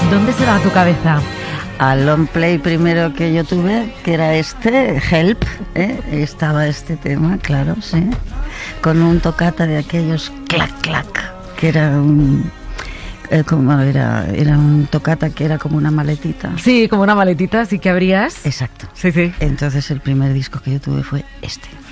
¿Dónde se va tu cabeza? Al long play primero que yo tuve, que era Help, estaba este tema, claro, sí, con un toccata de aquellos clac, clac, que era un... era un toccata que era como una maletita. Sí, como una maletita, sí que abrías. Exacto. Sí, sí. Entonces el primer disco que yo tuve fue este.